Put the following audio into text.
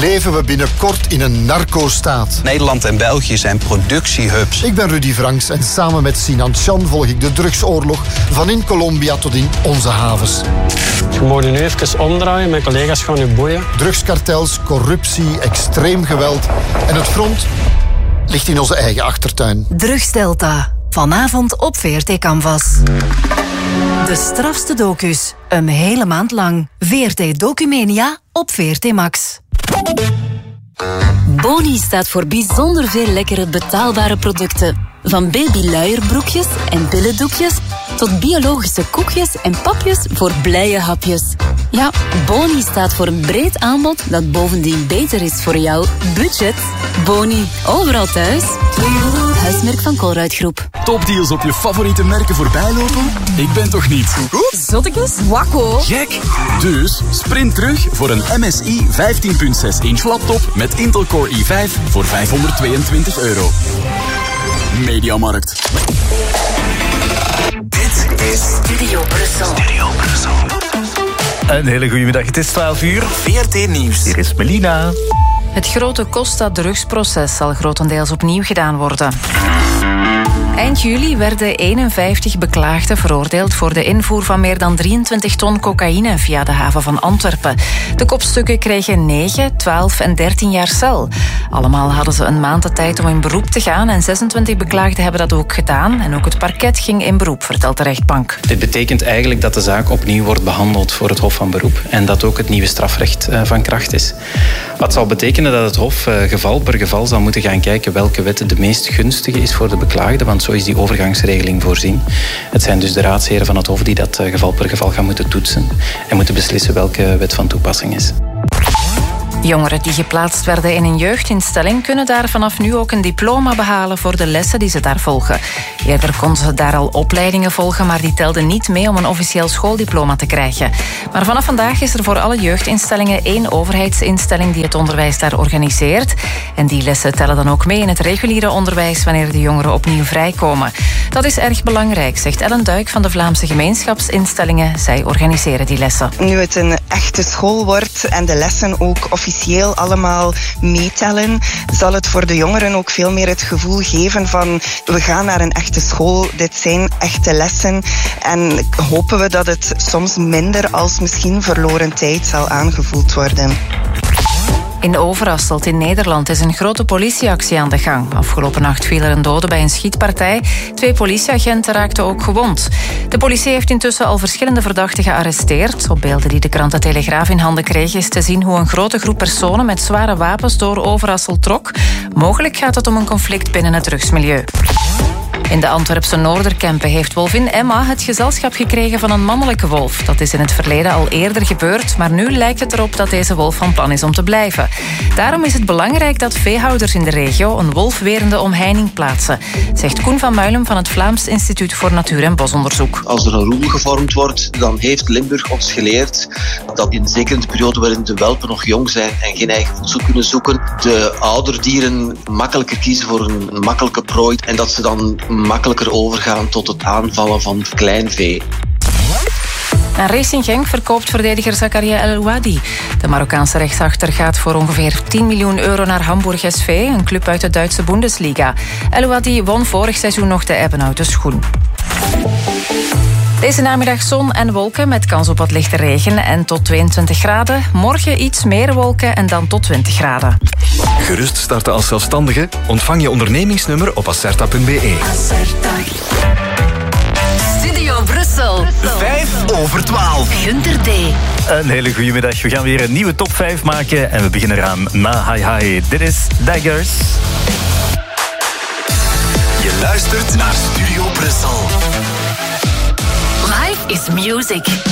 Leven we binnenkort in een narco-staat? Nederland en België zijn productiehubs. Ik ben Rudy Franks en samen met Sinan Chan volg ik de drugsoorlog van in Colombia tot in onze havens. Je moet nu even omdraaien, mijn collega's gaan u boeien. Drugskartels, corruptie, extreem geweld en het front ligt in onze eigen achtertuin. Drugsdelta. Vanavond op VRT Canvas. De strafste docus. Een hele maand lang. VRT Documania op VRT Max. Boni staat voor bijzonder veel lekkere betaalbare producten. Van babyluierbroekjes en billendoekjes tot biologische koekjes en papjes voor blije hapjes. Ja, Boni staat voor een breed aanbod dat bovendien beter is voor jouw budget. Boni, overal thuis. Huismerk van Colruyt Groep. Topdeals op je favoriete merken voorbijlopen? Ik ben toch niet... Zottekes? Wakko. Gek! Dus sprint terug voor een MSI 15.6-inch laptop met Intel Core i5 voor €522. Mediamarkt. Dit is Studio Brussel. Een hele goede middag, het is 12 uur. VRT Nieuws. Hier is Melina. Het grote Costa-drugsproces zal grotendeels opnieuw gedaan worden. Eind juli werden 51 beklaagden veroordeeld voor de invoer van meer dan 23 ton cocaïne via de haven van Antwerpen. De kopstukken kregen 9, 12 en 13 jaar cel. Allemaal hadden ze een maand de tijd om in beroep te gaan en 26 beklaagden hebben dat ook gedaan. En ook het parket ging in beroep, vertelt de rechtbank. Dit betekent eigenlijk dat de zaak opnieuw wordt behandeld voor het Hof van Beroep en dat ook het nieuwe strafrecht van kracht is. Wat zal betekenen dat het Hof geval per geval zal moeten gaan kijken welke wet de meest gunstige is voor de beklaagde, want zo is die overgangsregeling voorzien. Het zijn dus de raadsheren van het Hof die dat geval per geval gaan moeten toetsen en moeten beslissen welke wet van toepassing is. Jongeren die geplaatst werden in een jeugdinstelling kunnen daar vanaf nu ook een diploma behalen voor de lessen die ze daar volgen. Eerder konden ze daar al opleidingen volgen, maar die telden niet mee om een officieel schooldiploma te krijgen. Maar vanaf vandaag is er voor alle jeugdinstellingen 1 overheidsinstelling die het onderwijs daar organiseert. En die lessen tellen dan ook mee in het reguliere onderwijs wanneer de jongeren opnieuw vrijkomen. Dat is erg belangrijk, zegt Ellen Duik van de Vlaamse gemeenschapsinstellingen. Zij organiseren die lessen. Nu het een echte school wordt en de lessen ook officieel allemaal meetellen, zal het voor de jongeren ook veel meer het gevoel geven van we gaan naar een echte school, dit zijn echte lessen en hopen we dat het soms minder als misschien verloren tijd zal aangevoeld worden. In Overasselt in Nederland is een grote politieactie aan de gang. Afgelopen nacht viel er een dode bij een schietpartij. 2 politieagenten raakten ook gewond. De politie heeft intussen al verschillende verdachten gearresteerd. Op beelden die de krant De Telegraaf in handen kreeg is te zien hoe een grote groep personen met zware wapens door Overasselt trok. Mogelijk gaat het om een conflict binnen het drugsmilieu. In de Antwerpse Noorderkempen heeft wolvin Emma het gezelschap gekregen van een mannelijke wolf. Dat is in het verleden al eerder gebeurd, maar nu lijkt het erop dat deze wolf van plan is om te blijven. Daarom is het belangrijk dat veehouders in de regio een wolfwerende omheining plaatsen, zegt Koen van Muilem van het Vlaams Instituut voor Natuur- en Bosonderzoek. Als er een roel gevormd wordt, dan heeft Limburg ons geleerd dat zeker in de periode waarin de welpen nog jong zijn en geen eigen voedsel kunnen zoeken, de ouderdieren makkelijker kiezen voor een makkelijke prooi en dat ze dan makkelijker overgaan tot het aanvallen van klein vee. Racing Genk verkoopt verdediger Zakaria El Ouadi. De Marokkaanse rechtsachter gaat voor ongeveer 10 miljoen euro naar Hamburg SV, een club uit de Duitse Bundesliga. El Ouadi won vorig seizoen nog de Ebbenhouten schoen. Deze namiddag zon en wolken met kans op wat lichte regen en tot 22 graden. Morgen iets meer wolken en dan tot 20 graden. Gerust starten als zelfstandige? Ontvang je ondernemingsnummer op acerta.be. Studio Brussel. 5:05. Gunter D. Een hele goede middag. We gaan weer een nieuwe top 5 maken en we beginnen eraan na Hi Hi. Dit is Daggers. Je luistert naar Studio Brussel. Life is music.